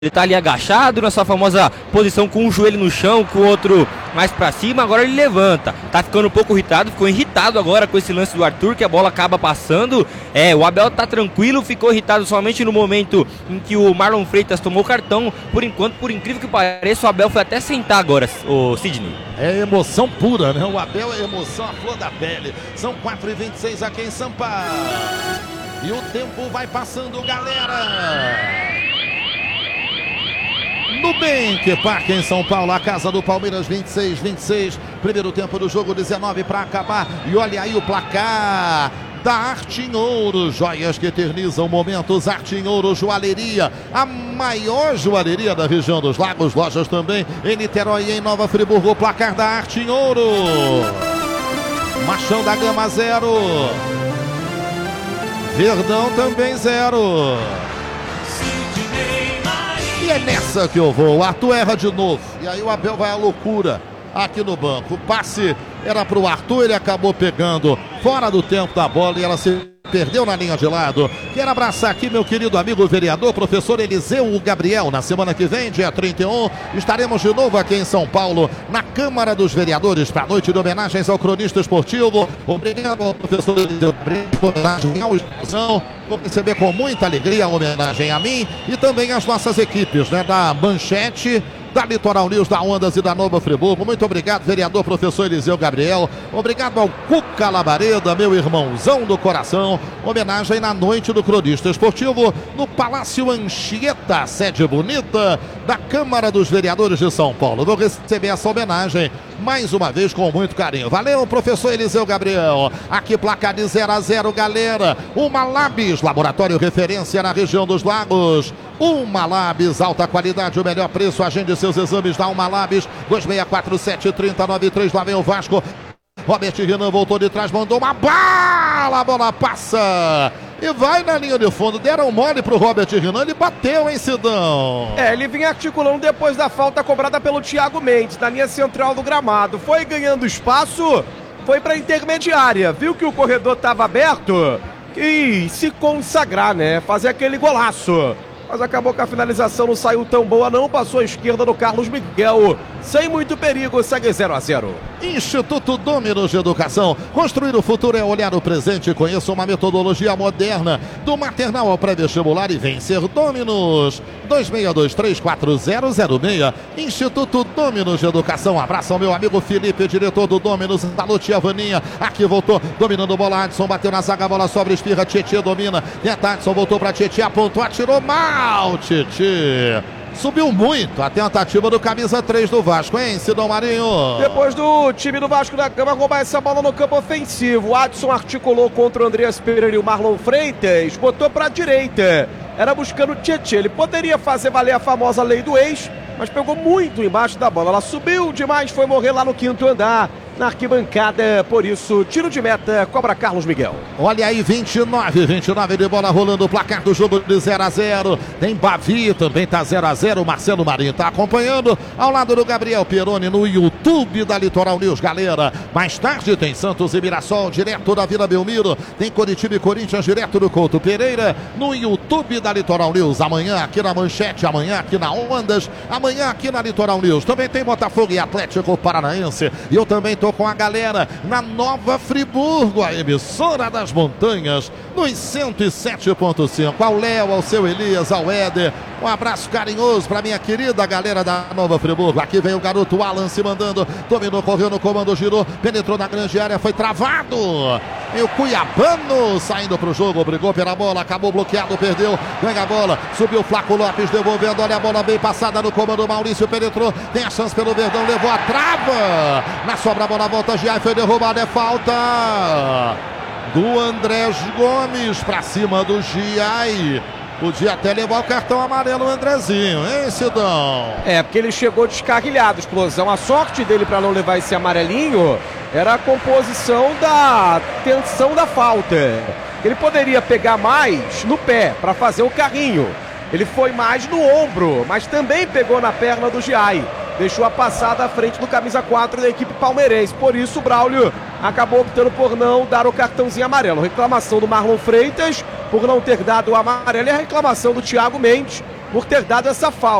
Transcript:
Ele tá ali agachado na sua famosa posição com um joelho no chão, com o outro mais pra cima, agora ele levanta. Tá ficando um pouco irritado, ficou irritado agora com esse lance do Arthur, que a bola acaba passando. O Abel tá tranquilo, ficou irritado somente no momento em que o Marlon Freitas tomou cartão. Por enquanto, por incrível que pareça, o Abel foi até sentar agora, o Sidney. É emoção pura, né? O Abel é emoção à flor da pele. São 4h26 aqui em Sampa. E o tempo vai passando, galera. Nubank Park em São Paulo, a casa do Palmeiras, 26. Primeiro tempo do jogo, 19 para acabar. E olha aí o placar da Arte em Ouro, joias que eternizam momentos. Arte em Ouro, joalheria, a maior joalheria da região dos Lagos, lojas também em Niterói e em Nova Friburgo. O placar da Arte em Ouro: Machão da Gama 0, Verdão também 0. E é nessa que eu vou. O Arthur erra de novo. E aí o Abel vai à loucura aqui no banco. O passe era para o Arthur, ele acabou pegando fora do tempo da bola e ela se perdeu na linha de lado. Quero abraçar aqui meu querido amigo vereador, professor Eliseu Gabriel. Na semana que vem, dia 31, estaremos de novo aqui em São Paulo, na Câmara dos Vereadores, para a noite de homenagens ao cronista esportivo. Obrigado ao professor Eliseu Gabriel por homenagem ao Explosão. Vou receber com muita alegria a homenagem a mim e também às nossas equipes, né, da Manchete, da Litoral News, da Ondas e da Nova Friburgo. Muito obrigado, vereador professor Eliseu Gabriel. Obrigado ao Cuca Labareda, meu irmãozão do coração. Homenagem na noite do cronista esportivo no Palácio Anchieta, sede bonita da Câmara dos Vereadores de São Paulo. Vou receber essa homenagem mais uma vez com muito carinho. Valeu, professor Eliseu Gabriel. Aqui placar de 0-0, galera. Uma Labs, laboratório referência na região dos Lagos. Uma Labs, alta qualidade, o melhor preço. Agende seus exames da Uma Labs. 2647-3093. Lá vem o Vasco. Robert Renan voltou de trás, mandou uma bala. A bola passa e vai na linha de fundo. Deram mole pro Robert Renan, ele bateu, hein, Sidão? Ele vinha articulando depois da falta cobrada pelo Thiago Mendes, na linha central do gramado. Foi ganhando espaço, foi pra intermediária. Viu que o corredor tava aberto e se consagrar, né? Fazer aquele golaço. Mas acabou que a finalização não saiu tão boa, não. Passou à esquerda do Carlos Miguel. Sem muito perigo, segue 0-0. Instituto Dominos de Educação. Construir o futuro é olhar o presente. Conheça uma metodologia moderna do maternal ao pré-vestibular e vencer. Dominos 26234006. Instituto Dominos de Educação. Abraço ao meu amigo Felipe, diretor do Dominos. Alô, tia Vaninha. Aqui voltou, dominando bola. Adson bateu na zaga, a bola sobra, espirra. Tietê domina. Tenta, Adson voltou para Tietê, apontou, atirou mal. Tietê subiu muito a tentativa do camisa 3 do Vasco, hein, Sidão Marinho? Depois do time do Vasco da Gama roubar essa bola no campo ofensivo, o Adson articulou contra o Andreas Pereira e o Marlon Freitas, botou pra direita, era buscando o Tietê. Ele poderia fazer valer a famosa lei do ex, mas pegou muito embaixo da bola. Ela subiu demais, foi morrer lá no quinto andar, na arquibancada. Por isso, tiro de meta, cobra Carlos Miguel. Olha aí, 29 de bola rolando, o placar do jogo de 0-0. Tem Bavi, também tá 0-0. Marcelo Marinho tá acompanhando ao lado do Gabriel Pieroni no YouTube da Litoral News, galera. Mais tarde tem Santos e Mirassol, direto da Vila Belmiro. Tem Coritiba e Corinthians, direto do Couto Pereira, no YouTube da Litoral News. Amanhã aqui na Manchete, amanhã aqui na Ondas, amanhã aqui na Litoral News. Também tem Botafogo e Atlético Paranaense. E eu também tô com a galera na Nova Friburgo, a emissora das montanhas, nos 107.5. Ao Léo, ao seu Elias, ao Éder, um abraço carinhoso para minha querida galera da Nova Friburgo. Aqui vem o garoto Alan se mandando, dominou, correu no comando, girou, penetrou na grande área, foi travado. E o Cuiabano saindo pro jogo, brigou pela bola, acabou bloqueado, perdeu, ganha a bola, subiu Flaco Lopes, devolvendo, olha a bola bem passada no comando, Maurício penetrou, tem a chance pelo Verdão, levou a trava, na sobra a bola volta, Giai foi derrubado, é falta do Andrés Gomes pra cima do Giai. Podia até levar o cartão amarelo o Andrezinho, hein, Sidão? Porque ele chegou descarrilhado, explosão. A sorte dele para não levar esse amarelinho era a composição da tensão da falta. Ele poderia pegar mais no pé para fazer o carrinho. Ele foi mais no ombro, mas também pegou na perna do Giai. Deixou a passada à frente do camisa 4 da equipe palmeirense. Por isso o Braulio acabou optando por não dar o cartãozinho amarelo. Reclamação do Marlon Freitas por não ter dado o amarelo e a reclamação do Thiago Mendes por ter dado essa falta.